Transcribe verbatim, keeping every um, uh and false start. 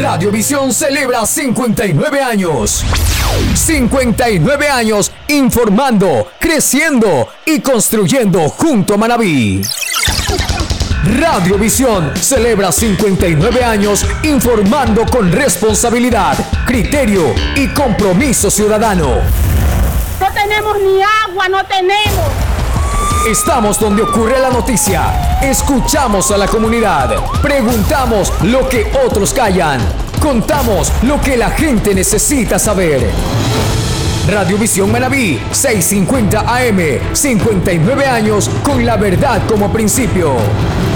Radiovisión celebra cincuenta y nueve años. cincuenta y nueve años informando, creciendo y construyendo junto a Manabí. Radiovisión celebra cincuenta y nueve años informando con responsabilidad, criterio y compromiso ciudadano. No tenemos ni agua, no tenemos. Estamos donde ocurre la noticia. Escuchamos a la comunidad. Preguntamos lo que otros callan. Contamos lo que la gente necesita saber. Radiovisión Manabí, seiscientos cincuenta A M, cincuenta y nueve años con la verdad como principio.